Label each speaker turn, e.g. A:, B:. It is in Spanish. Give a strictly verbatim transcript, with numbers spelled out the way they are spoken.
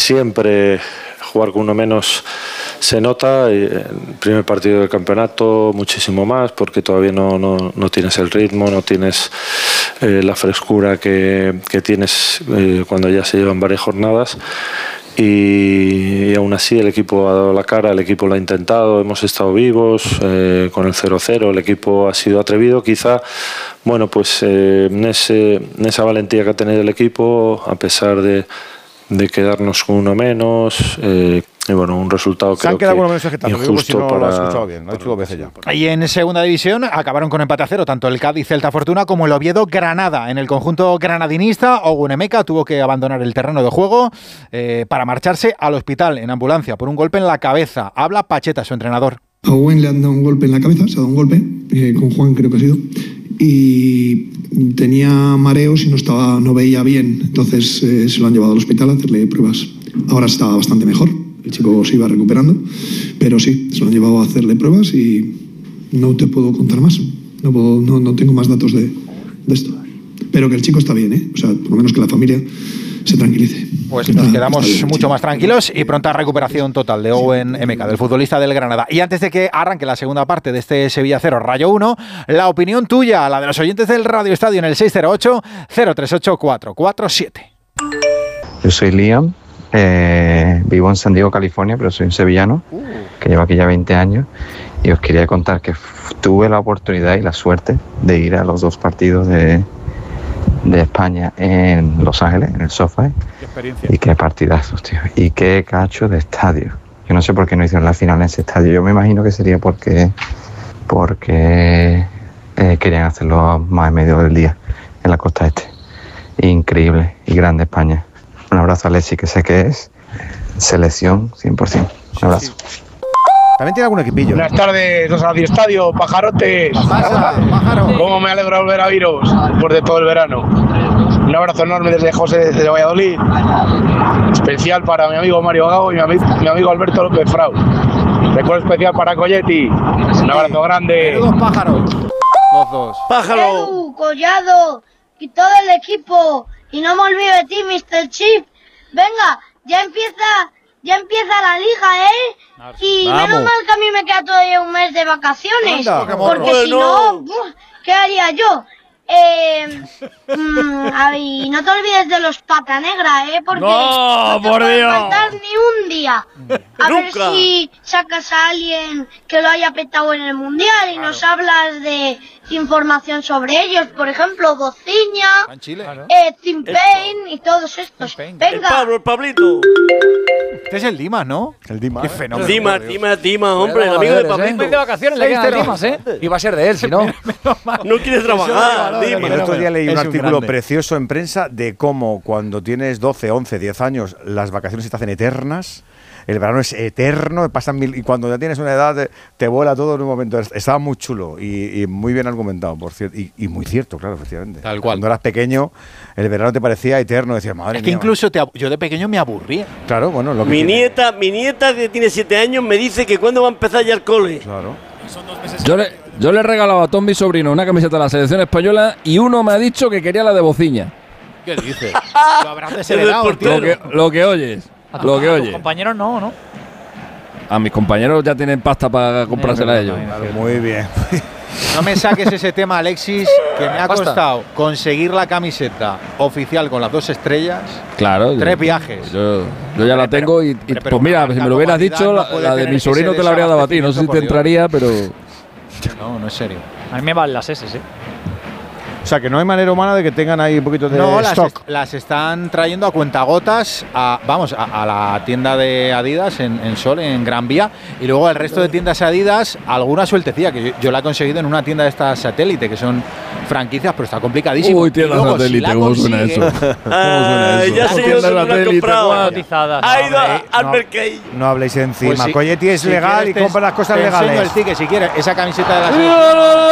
A: siempre jugar con uno menos se nota. El primer partido del campeonato muchísimo más, porque todavía no, no, no tienes el ritmo, no tienes eh, la frescura que, que tienes eh, cuando ya se llevan varias jornadas. Y, y aún así el equipo ha dado la cara, el equipo lo ha intentado, hemos estado vivos eh, con el cero cero, el equipo ha sido atrevido, quizá, bueno, pues eh, en, ese, en esa valentía que ha tenido el equipo, a pesar de, de quedarnos con uno menos, eh, y bueno, un resultado
B: Se han
A: creo
B: quedado
A: que
B: con menos
A: injusto
B: si no
A: para...
B: Lo has escuchado bien, lo he dicho dos veces ya.
C: Y en segunda división acabaron con empate a cero, tanto el Cádiz Celta Fortuna como el Oviedo Granada. En el conjunto granadinista, Ogun Emeka tuvo que abandonar el terreno de juego eh, para marcharse al hospital en ambulancia por un golpe en la cabeza. Habla Pacheta, su entrenador.
D: A Owen le han dado un golpe en la cabeza, se ha dado un golpe, eh, con Juan creo que ha sido, y tenía mareos y no, estaba, no veía bien, entonces eh, se lo han llevado al hospital a hacerle pruebas. Ahora está bastante mejor. El chico se iba recuperando, pero sí, se lo han llevado a hacerle pruebas y no te puedo contar más. No, puedo, no, no tengo más datos de, de esto. Pero que el chico está bien, ¿eh? O sea, por lo menos que la familia se tranquilice.
C: Pues nos quedamos bien, mucho chico. más tranquilos y pronta recuperación total de Owen Emeka, del futbolista del Granada. Y antes de que arranque la segunda parte de este Sevilla cero Rayo uno, la opinión tuya, la de los oyentes del Radio Estadio en el seis cero ocho, cero tres ocho, cuatro cuatro siete.
E: Yo soy Liam. Eh, vivo en San Diego, California, pero soy un sevillano uh. que llevo aquí ya veinte años y os quería contar que f- tuve la oportunidad y la suerte de ir a los dos partidos de, de España en Los Ángeles, en el SoFi.
B: Qué experiencia.
E: Y qué partidazos, tío. Y qué cacho de estadio. Yo no sé por qué no hicieron la final en ese estadio. Yo me imagino que sería porque, porque eh, querían hacerlo más en medio del día en la costa este. Increíble y grande España. Un abrazo a Alexi, que sé que es selección cien por ciento. Un abrazo.
B: También tiene algún equipillo.
F: Buenas tardes, los Radio Estadio, pajarotes.
C: Pájaro.
F: ¿Cómo me alegro de volver a viros después de todo el verano? Un abrazo enorme desde José, desde Valladolid. Especial para mi amigo Mario Gago y mi amigo, mi amigo Alberto López Frau. Recuerdo especial para Colletti. Un abrazo grande.
C: Dos pájaros. Los dos.
F: ¡Pájaro!
G: Edu, Collado y todo el equipo. Y no me olvido de ti, mister Chip. Venga, ya empieza, ya empieza la liga, ¿eh? Y
B: Vamos.
G: menos mal que a mí me queda todavía un mes de vacaciones.
B: Anda,
G: porque
F: bueno.
G: si no, uf, ¿qué haría yo? Eh, mm, a ver, y no te olvides de los pata negra, ¿eh? Porque
F: No,
G: no te
F: por
G: puede
F: Dios.
G: faltar ni un día. A ver
F: Nunca.
G: si sacas a alguien que lo haya petado en el mundial y
C: Claro.
G: nos hablas de información sobre ellos. Por ejemplo, Bociña,
C: En Chile.
G: eh, Tim Payne y todos estos.
C: Tim Payne.
F: El
G: Venga.
F: Pablo, el Pablito.
C: Este es el Dimas, ¿no?
B: El Dimas.
C: Qué fenómeno.
F: Dimas,
C: por Dios.
F: Dimas, Dimas, hombre, el amigo de Pablito.
H: Un mes de vacaciones le quedan a Dimas, ¿eh? Iba a ser de él, si no.
F: No quiere trabajar,
B: Y
F: Dimas.
B: el otro día leí un
C: Es un
B: artículo
C: grande.
B: precioso en prensa de cómo cuando tienes doce, once, diez años las vacaciones se te hacen eternas. El verano es eterno, pasan mil, y cuando ya tienes una edad te, te vuela todo en un momento. Estaba muy chulo y, y muy bien argumentado, por cierto, y, y muy cierto, claro, efectivamente.
C: Tal cual.
B: Cuando eras pequeño, el verano te parecía eterno, decías, madre
C: Es que
B: mía.
C: incluso te ab- yo de pequeño me aburría.
B: Claro, bueno, lo que
F: Mi
B: tiene.
F: nieta, mi nieta que tiene siete años me dice que cuándo va a empezar ya el cole.
B: Claro.
I: Yo le, yo le he regalado a todos mis sobrinos una camiseta de la selección española y uno me ha dicho que quería la de Bociña.
C: ¿Qué dices? Lo habrás desheredado, tío.
I: Lo que, lo que oyes.
H: A tu-
I: Lo que
H: a tus
I: oyes.
H: compañeros no, ¿no?
I: A mis compañeros ya tienen pasta para comprársela a ellos.
B: Claro, muy bien.
C: No me saques ese tema, Alexis, que me ha
H: Basta.
C: costado conseguir la camiseta oficial con las dos estrellas.
I: Claro.
C: Tres
I: yo-
C: viajes.
I: Yo, yo ya la tengo y, y,
C: Hombre, pero
I: pues mira,
C: una
I: si me lo hubieras
C: marca
I: dicho,
C: como
I: la,
C: Adidas no
I: la
C: puede
I: de
C: tener
I: mi sobrino
C: ese
I: te la habría dado a ti. No sé si
C: desabastecimiento,
I: te
C: por Dios.
I: entraría, pero...
C: No, no es serio.
H: A mí me van las S, ¿eh?
B: O sea, que no hay manera humana de que tengan ahí un poquito de
C: No, las,
B: stock.
C: est- las están trayendo a cuentagotas, a, vamos, a, a la tienda de Adidas en, en Sol, en Gran Vía, y luego el resto de tiendas Adidas, alguna sueltecilla, que yo, yo la he conseguido en una tienda de estas satélite, que son franquicias, pero está complicadísimo.
I: Uy, tienda
C: Y luego, si
I: satélite,
C: la
I: ¿cómo suena
C: consigue-
I: eso? ¿Cómo suena
F: Ah,
I: eso?
F: ya sé yo
I: Tienda
F: dónde lo han
I: satélite,
F: comprado.
I: guau.
H: Cotizadas.
F: Ha ido
B: hombre,
F: al
B: no.
F: Mercade.
B: No habléis encima.
C: Pues sí,
B: Coyetti es
C: si
B: legal
C: quieres
B: y
C: te-
B: compra las cosas
C: te enseño
B: legales.
C: el ticket, si quieres, esa camiseta de la selección.